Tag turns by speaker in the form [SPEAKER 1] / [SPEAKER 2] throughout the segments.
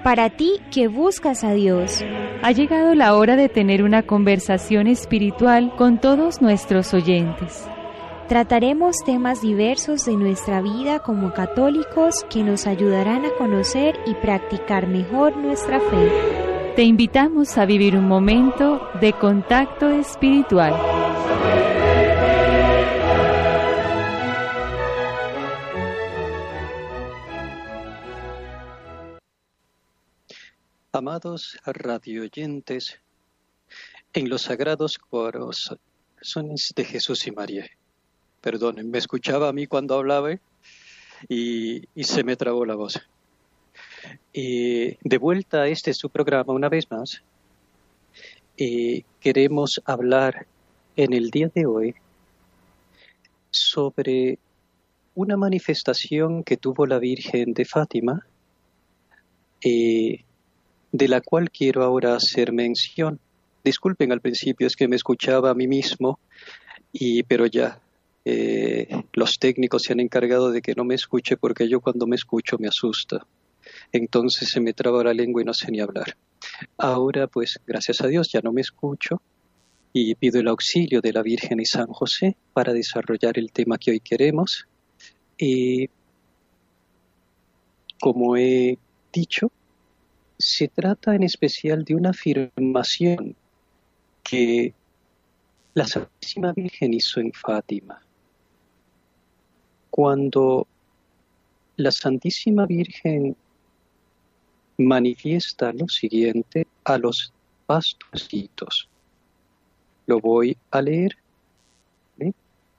[SPEAKER 1] Para ti que buscas a Dios.
[SPEAKER 2] Ha llegado la hora de tener una conversación espiritual con todos nuestros oyentes.
[SPEAKER 1] Trataremos temas diversos de nuestra vida como católicos que nos ayudarán a conocer y practicar mejor nuestra fe.
[SPEAKER 2] Te invitamos a vivir un momento de contacto espiritual.
[SPEAKER 3] Amados radioyentes, en los sagrados corazones de Jesús y María. Perdonen, me escuchaba a mí cuando hablaba y se me trabó la voz. De vuelta a su programa una vez más, queremos hablar en el día de hoy sobre una manifestación que tuvo la Virgen de Fátima, de la cual quiero ahora hacer mención. Disculpen al principio, es que me escuchaba a mí mismo, pero ya los técnicos se han encargado de que no me escuche porque yo cuando me escucho me asusta. Entonces se me traba la lengua y no sé ni hablar. Ahora pues gracias a Dios ya no me escucho y pido el auxilio de la Virgen y San José para desarrollar el tema que hoy queremos. Como he dicho, se trata en especial de una afirmación que la Santísima Virgen hizo en Fátima. Cuando la Santísima Virgen manifiesta lo siguiente a los pastorcitos. Lo voy a leer, ¿eh?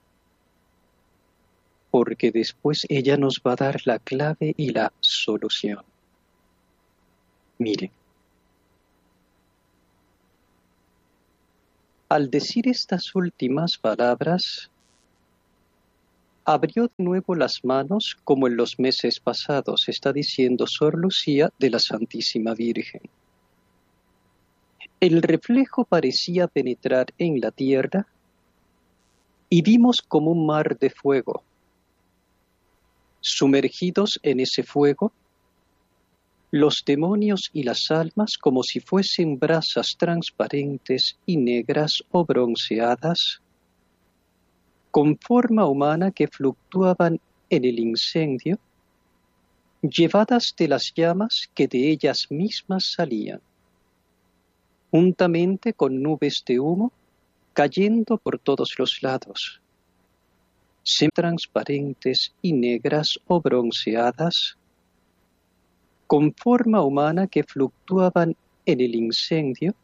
[SPEAKER 3] Porque después ella nos va a dar la clave y la solución. Miren, al decir estas últimas palabras, abrió de nuevo las manos como en los meses pasados, está diciendo Sor Lucía de la Santísima Virgen. El reflejo parecía penetrar en la tierra y vimos como un mar de fuego. Sumergidos en ese fuego, los demonios y las almas, como si fuesen brasas transparentes y negras o bronceadas, con forma humana que fluctuaban en el incendio, llevadas de las llamas que de ellas mismas salían, juntamente con nubes de humo cayendo por todos los lados, transparentes y negras o bronceadas, con forma humana que fluctuaban en el incendio,